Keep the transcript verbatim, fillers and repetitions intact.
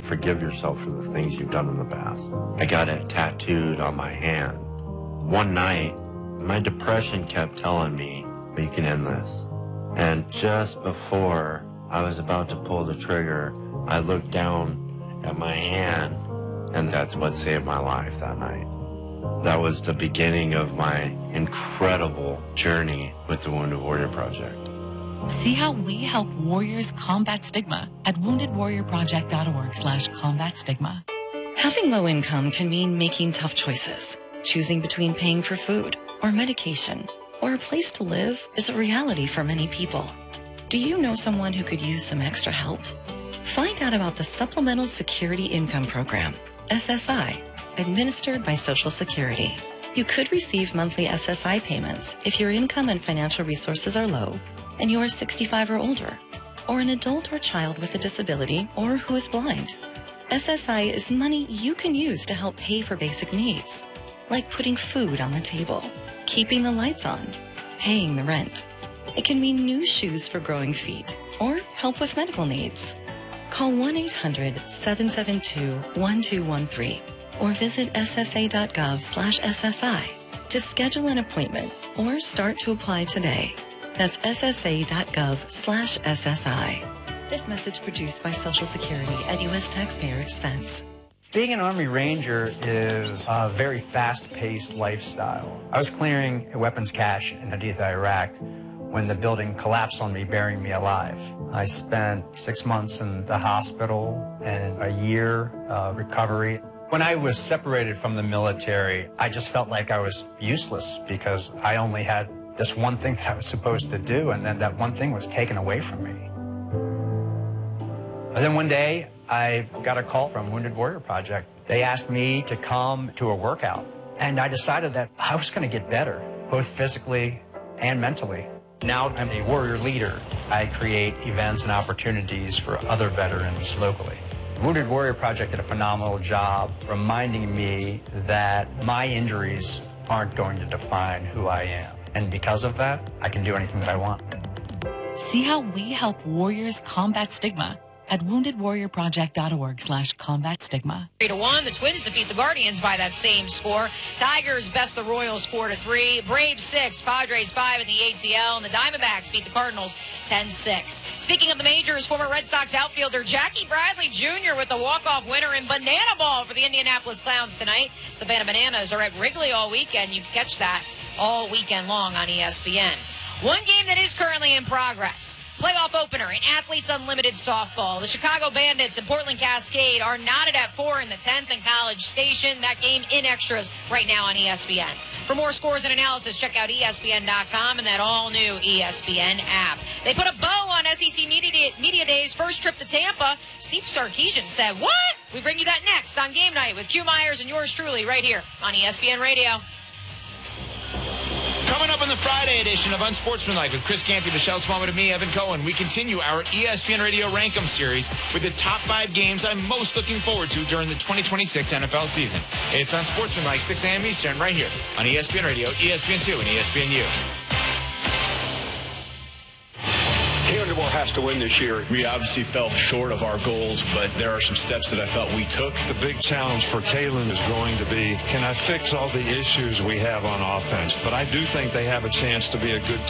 forgive yourself for the things you've done in the past. I got it tattooed on my hand. One night, my depression kept telling me, we can end this. And just before I was about to pull the trigger, I looked down at my hand, and that's what saved my life that night. That was the beginning of my incredible journey with the Wounded Warrior Project. See how we help warriors combat stigma at wounded warrior project dot org slash combat stigma. Having low income can mean making tough choices. Choosing between paying for food or medication or a place to live is a reality for many people. Do you know someone who could use some extra help? Find out about the Supplemental Security Income Program, S S I, administered by Social Security. You could receive monthly S S I payments if your income and financial resources are low and you are sixty-five or older, or an adult or child with a disability or who is blind. S S I is money you can use to help pay for basic needs, like putting food on the table, keeping the lights on, paying the rent. It can mean new shoes for growing feet or help with medical needs. Call one eight hundred, seven seven two, one two one three or visit S S A dot gov slash S S I to schedule an appointment or start to apply today. That's S S A dot gov slash S S I. This message produced by Social Security at U S taxpayer expense. Being an Army Ranger is a very fast-paced lifestyle. I was clearing a weapons cache in Haditha, Iraq, when the building collapsed on me, burying me alive. I spent six months in the hospital and a year of recovery. When I was separated from the military, I just felt like I was useless because I only had this one thing that I was supposed to do, and then that one thing was taken away from me. And then one day, I got a call from Wounded Warrior Project. They asked me to come to a workout, and I decided that I was going to get better, both physically and mentally. Now I'm a warrior leader. I create events and opportunities for other veterans locally. Wounded Warrior Project did a phenomenal job reminding me that my injuries aren't going to define who I am. And because of that, I can do anything that I want. See how we help warriors combat stigma at wounded warrior project dot org slash combat stigma. Three to one, the Twins defeat the Guardians by that same score. Tigers best the Royals four to three. Braves six, Padres five in the A T L, and the Diamondbacks beat the Cardinals ten six. Speaking of the majors, former Red Sox outfielder Jackie Bradley Junior with the walk-off winner in Banana Ball for the Indianapolis Clowns tonight. Savannah Bananas are at Wrigley all weekend. You can catch that all weekend long on E S P N. One game that is currently in progress. Playoff opener in Athletes Unlimited softball. The Chicago Bandits and Portland Cascade are knotted at four in the tenth and College Station. That game in extras right now on E S P N. For more scores and analysis, check out E S P N dot com and that all-new E S P N app. They put a bow on S E C Media, Day, Media Day's first trip to Tampa. Steve Sarkisian said, what? We bring you that next on Game Night with Q Myers and yours truly right here on E S P N Radio. Coming up on the Friday edition of Unsportsmanlike with Chris Canty, Michelle Smallwood, and me, Evan Cohen, we continue our E S P N Radio Rankum series with the top five games I'm most looking forward to during the twenty twenty-six N F L season. It's Unsportsmanlike, six a.m. Eastern, right here on E S P N Radio, E S P N two, and E S P N U. Kalen DeBoer has to win this year. We obviously fell short of our goals, but there are some steps that I felt we took. The big challenge for Kalen is going to be, can I fix all the issues we have on offense? But I do think they have a chance to be a good